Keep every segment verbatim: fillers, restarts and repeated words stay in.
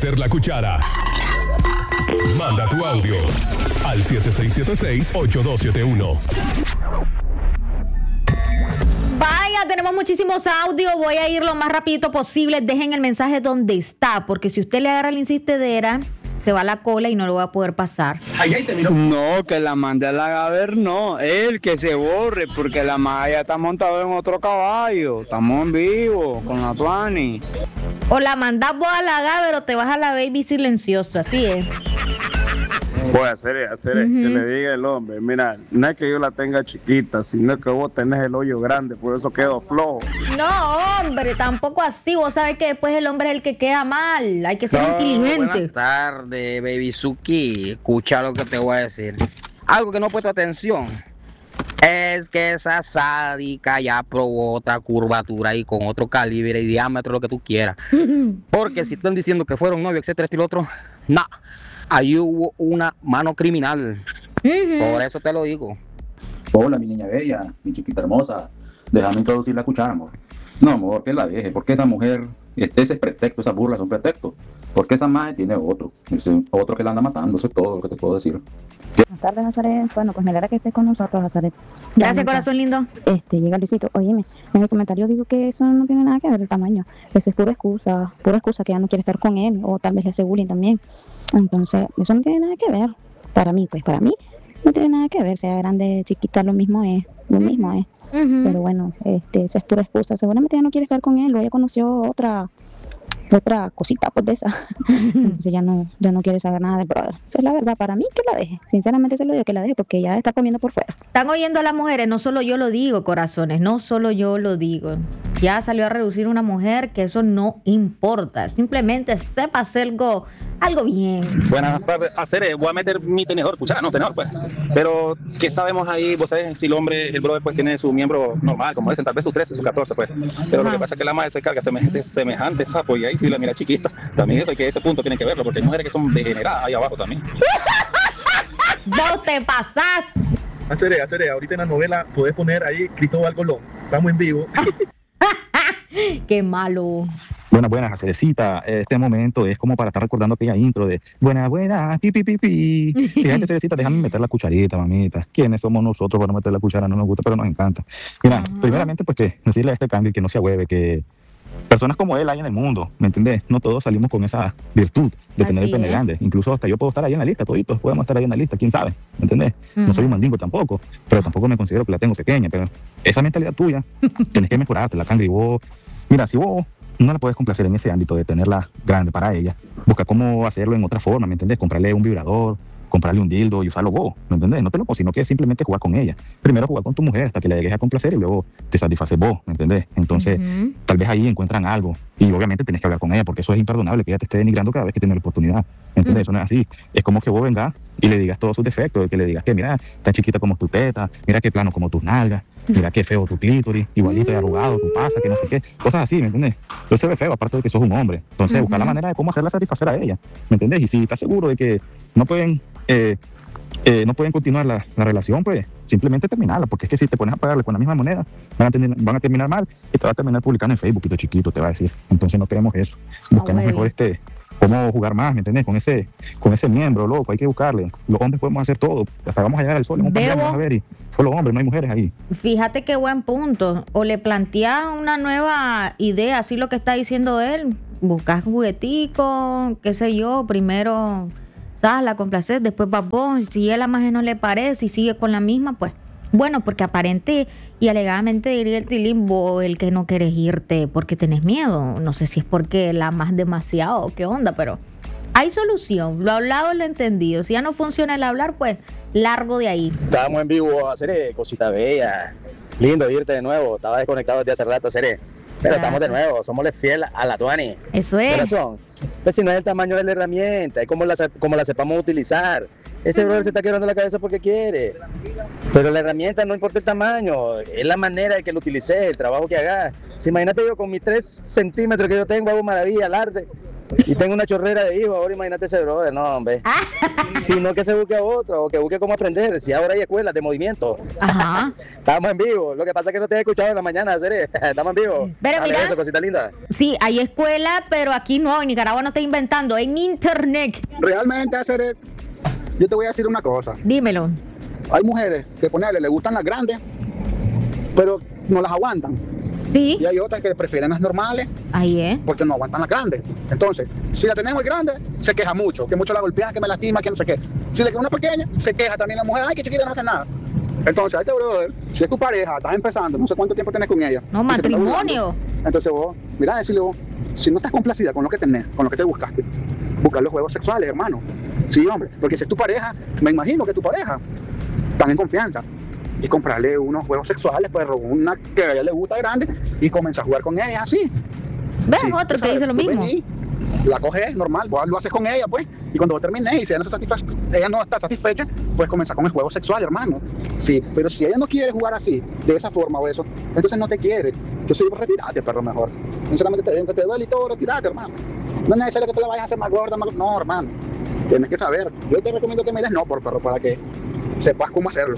meter la cuchara? Manda tu audio al siete seis siete seis, ocho dos siete uno. Vaya, tenemos muchísimos audios. Voy a ir lo más rapidito posible. Dejen el mensaje donde está, porque si usted le agarra la insistedera, se va a la cola y no lo va a poder pasar. No, que la mande a la Gaber, no. Él que se borre, porque la maya está montada en otro caballo. Estamos en vivo con la Tuani. O la mandás vos a la Gaber o te vas a la baby silenciosa. Así es. Voy a hacer, hacer uh-huh. que le diga el hombre, mira, no es que yo la tenga chiquita, sino que vos tenés el hoyo grande, por eso quedo flojo. No, hombre, tampoco así. Vos sabés que después el hombre es el que queda mal. Hay que ser no, inteligente. Buenas tardes, baby Suki. Escucha lo que te voy a decir. Algo que no he puesto atención es que esa sádica ya probó otra curvatura y con otro calibre y diámetro, lo que tú quieras. Porque si están diciendo que fueron novios, etcétera, este y lo otro, no. Ahí hubo una mano criminal. Uh-huh. Por eso te lo digo. Hola, mi niña bella, mi chiquita hermosa. Déjame introducir la cuchara, amor. No, amor, que la deje. Porque esa mujer, este, ese es pretexto, esas burlas son pretextos. Porque esa madre tiene otro. Ese otro que la anda matando, eso es todo lo que te puedo decir. Buenas tardes, Nazaret. Bueno, pues me alegra que estés con nosotros, Nazaret. Gracias, corazón lindo. Este, llega Luisito. Óyeme, en mi comentario digo que eso no tiene nada que ver el tamaño. Esa es pura excusa, pura excusa que ya no quiere estar con él. O tal vez le hace bullying también. Entonces, eso no tiene nada que ver. Para mí, pues para mí, no tiene nada que ver. Sea grande, chiquita, lo mismo es. Lo mismo es. Uh-huh. Pero bueno, este, esa es pura excusa. Seguramente ya no quiere estar con él. O ella conoció otra otra cosita, pues de esa. Entonces ya no, ya no quiere saber nada del brother. Esa es la verdad. Para mí, que la deje. Sinceramente se lo digo, que la deje, porque ya está comiendo por fuera. Están oyendo a las mujeres. No solo yo lo digo, corazones. No solo yo lo digo. Ya salió a reducir una mujer, que eso no importa. Simplemente sepa hacer algo, algo bien. Buenas tardes. Hacer, voy a meter mi tenedor, cuchara, no, tenedor, pues. Pero, ¿qué sabemos ahí? Vos sabés si el hombre, el brother, pues tiene su miembro normal, como dicen, tal vez sus trece, sus catorce, pues. Pero Ajá. Lo que pasa es que la madre se carga semejante, semejante sapo, y ahí si la mira chiquita, también eso, hay que ese punto tienen que verlo, porque hay mujeres que son degeneradas ahí abajo también. ¡Vos te pasás! Hacer, hacer, ahorita en la novela podés poner ahí Cristóbal Colón. Estamos en vivo. ¡Qué malo! Buenas, buenas, Cerecita. Este momento es como para estar recordando aquella intro de buenas, buenas, pi, pi, pi, pi. Fíjate, Cerecita, déjame meter la cucharita, mamita. ¿Quiénes somos nosotros para no meter la cuchara? No nos gusta, pero nos encanta. Mira, uh-huh. primeramente, pues que decirle a este cambio que no se ahueve, que personas como él hay en el mundo, ¿me entendés? No todos salimos con esa virtud de Así tener el pene es. grande. Incluso hasta yo puedo estar ahí en la lista, toditos podemos estar ahí en la lista, quién sabe, ¿me entendés? Uh-huh. No soy un mandingo tampoco, pero tampoco me considero que la tengo pequeña, pero esa mentalidad tuya, tenés que mejorarte, la cangre, y vos, mira, si vos no la puedes complacer en ese ámbito de tenerla grande para ella, busca cómo hacerlo en otra forma, ¿me entendés? Comprarle un vibrador, comprarle un dildo y usarlo vos, ¿me entendés? No te lo pongo, sino que simplemente jugar con ella. Primero jugar con tu mujer hasta que la llegues a complacer y luego te satisfaces vos, ¿me entendés? Entonces, uh-huh. tal vez ahí encuentran algo y obviamente tenés que hablar con ella porque eso es imperdonable, que ella te esté denigrando cada vez que tiene la oportunidad, ¿me entendés? Uh-huh. Eso no es así. Es como que vos vengas y le digas todos sus defectos, que le digas que mira, tan chiquita como tu teta, mira qué plano como tus nalgas, mira qué feo tu clítoris, igualito y arrugado, tu pasa, que no sé qué, cosas así, ¿me entendés? Entonces se ve feo, aparte de que sos un hombre. Entonces, uh-huh. buscar la manera de cómo hacerla satisfacer a ella, ¿me entendés? Y si estás seguro de que no pueden... Eh, Eh, no pueden continuar la, la relación, pues simplemente terminarla, porque es que si te pones a pagarle con la misma moneda, van a, terminar, van a terminar mal y te va a terminar publicando en Facebook, pito chiquito, te va a decir. Entonces no queremos eso. Buscamos oh, mejor este, cómo jugar más, ¿me entiendes? Con ese, con ese miembro, loco, hay que buscarle. Los hombres podemos hacer todo, hasta vamos a llegar al sol, vamos a ver, y solo hombres, no hay mujeres ahí. Fíjate qué buen punto. O le planteas una nueva idea, así lo que está diciendo él, buscas juguetico, qué sé yo, primero... ¿sabes? La complacer, después va vos, si a la magia no le parece y sigue con la misma, pues, bueno, porque aparente y alegadamente diría el Tilín, vos el que no querés irte porque tenés miedo, no sé si es porque la amas demasiado o qué onda, pero hay solución, lo hablado, lo entendido, si ya no funciona el hablar, pues, largo de ahí. Estábamos en vivo, a hacer cosita bella, lindo irte de nuevo, estaba desconectado desde hace rato, hacer pero Gracias. Estamos de nuevo, somos fieles a la Tuani. Eso es. Corazón. Pues si no es el tamaño de la herramienta, es como la, como la sepamos utilizar. Ese brother se está quebrando la cabeza porque quiere. Pero la herramienta no importa el tamaño, es la manera de que lo utilices, el trabajo que hagas. Si imagínate yo con mis tres centímetros que yo tengo, hago maravilla, al arte. Y tengo una chorrera de hijos, ahora imagínate ese brother, no, hombre. Sino que se busque a otro, o que busque cómo aprender. Si ahora hay escuelas de movimiento. Ajá. Estamos en vivo. Lo que pasa es que no te he escuchado en la mañana, hacer. Estamos en vivo. Pero Dale mira, eso, cosita linda. Sí, hay escuela, pero aquí no, en Nicaragua no está inventando, en internet. Realmente, hacer, yo te voy a decir una cosa. Dímelo. Hay mujeres que ponerle, le gustan las grandes, pero no las aguantan. Sí. Y hay otras que prefieren las normales. Ahí es. Porque no aguantan las grandes. Entonces, si la tenemos grande, se queja mucho. Que mucho la golpean, que me lastima, que no sé qué. Si le queda una pequeña, se queja también la mujer. Ay, que chiquita, no hace nada. Entonces, a este brother, si es tu pareja, estás empezando, no sé cuánto tiempo tenés con ella. No, matrimonio. Entonces vos, mira, decirle vos, si no estás complacida con lo que tenés, con lo que te buscaste, buscar los juegos sexuales, hermano. Sí, hombre. Porque si es tu pareja, me imagino que tu pareja, están en confianza. Y comprarle unos juegos sexuales, pues una que a ella le gusta grande y comenzar a jugar con ella así. ¿Ves? Sí, otro te dice lo tú mismo. vení, la coges normal, vos lo haces con ella, pues. Y cuando vos termines y si ella no, se satisfa- ella no está satisfecha, pues comenzar con el juego sexual, hermano. Sí, pero si ella no quiere jugar así, de esa forma o eso, entonces no te quiere. Yo soy retirate, perro, mejor. Sinceramente, te, aunque te duele y todo, retirate, hermano. No es necesario que te la vayas a hacer más gorda, más... No, hermano. Tienes que saber. Yo te recomiendo que me des no por perro, para que sepas cómo hacerlo.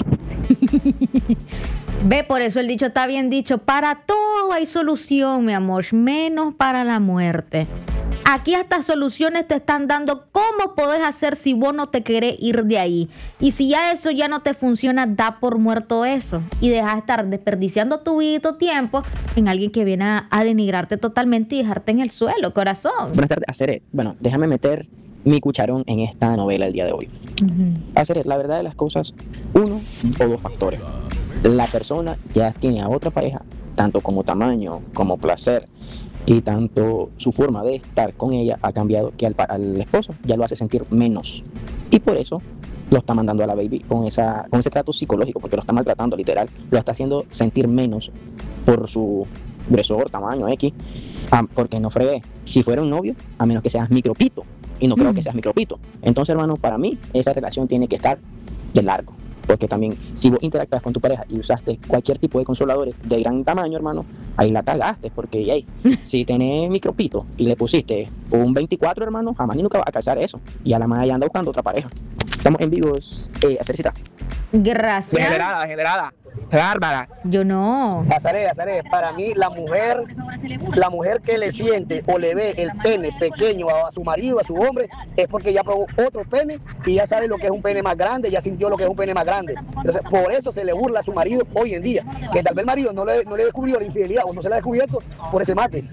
Ve, por eso el dicho está bien dicho. Para todo hay solución, mi amor, menos para la muerte. Aquí hasta soluciones te están dando cómo podés hacer si vos no te querés ir de ahí. Y si ya eso ya no te funciona, da por muerto eso. Y deja de estar desperdiciando tu vida y tu tiempo en alguien que viene a, a denigrarte totalmente y dejarte en el suelo, corazón. Buenas tardes, Aceret. Bueno, déjame meter mi cucharón en esta novela el día de hoy. Uh-huh. Aceret, la verdad de las cosas, uno o dos factores. La persona ya tiene a otra pareja, tanto como tamaño, como placer, y tanto su forma de estar con ella ha cambiado que al, al esposo ya lo hace sentir menos. Y por eso lo está mandando a la baby con, esa, con ese trato psicológico, porque lo está maltratando literal, lo está haciendo sentir menos por su grosor, tamaño, X, ah, porque no fregué. Si fuera un novio, a menos que seas micropito, y no creo mm. que seas micropito. Entonces, hermano, para mí, esa relación tiene que estar de largo. Porque también, si vos interactúas con tu pareja y usaste cualquier tipo de consoladores de gran tamaño, hermano, ahí la cagaste. Porque, hey, si tenés micropito y le pusiste un veinticuatro, hermano, jamás ni nunca va a calzar eso. Y a la madre ya anda buscando otra pareja. Estamos en vivos, eh, Acercita. Gracias. Generada, generada. Bárbara. Yo no. Azaré, Azaré, para mí la mujer, la mujer que le siente o le ve el pene pequeño a su marido, a su hombre, es porque ya probó otro pene y ya sabe lo que es un pene más grande, ya sintió lo que es un pene más grande. Entonces, por eso se le burla a su marido hoy en día, que tal vez el marido no le, no le descubrió la infidelidad o no se la ha descubierto por ese mate.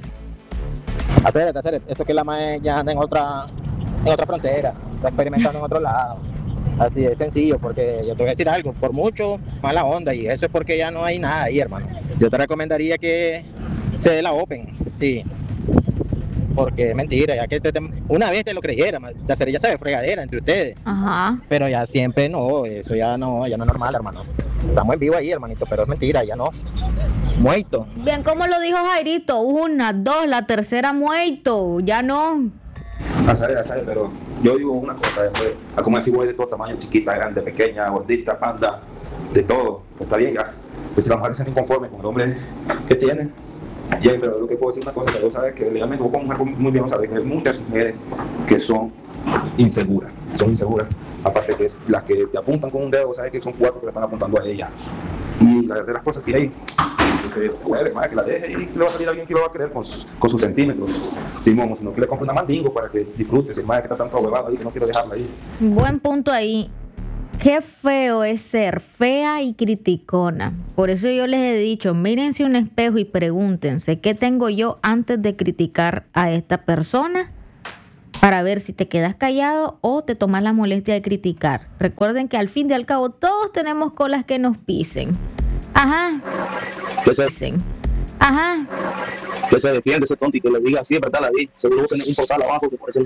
Acérate, acérate, eso que la madre ya anda en otra, en otra frontera, está experimentando en otro lado. Así es sencillo, porque yo te voy a decir algo, por mucho, mala onda, y eso es porque ya no hay nada ahí, hermano. Yo te recomendaría que se dé la open, sí, porque es mentira, ya que te, te, una vez te lo creyera, la serie ya sabe fregadera entre ustedes. Ajá. Pero ya siempre no, eso ya no, ya no es normal, hermano. Estamos en vivo ahí, hermanito, pero es mentira, ya no. Muerto. Bien, como lo dijo Jairito, una, dos, la tercera muerto, ya no. A saber, a saber, pero yo digo una cosa, fue, a como decir, voy de todo tamaño, chiquita, grande, pequeña, gordita, panda, de todo, pues está bien ya. Pues si la mujer se siente inconforme con el hombre que tiene, ya, pero lo que puedo decir una cosa, que vos sabes que legalmente vos como mujer muy bien, sabes que hay muchas mujeres que son inseguras, son inseguras, aparte que las que te apuntan con un dedo, sabes que son cuatro que le están apuntando a ella. Y la de las cosas que hay, que juegue, que la deje y le va a salir alguien que lo va a querer con, con sus centímetros. Si no, sino que le compre una mandingo para que disfrute, si madre que está tanto huevada ahí que no quiero dejarla ahí. Buen punto ahí. Qué feo es ser fea y criticona. Por eso yo les he dicho, mírense un espejo y pregúntense qué tengo yo antes de criticar a esta persona, para ver si te quedas callado o te tomas la molestia de criticar. Recuerden que al fin y al cabo todos tenemos colas que nos pisen. Ajá. Pisen. Ajá. Que se defiende ese tonto y que le diga así, ¿verdad? La di, seguro que en un portal abajo que por eso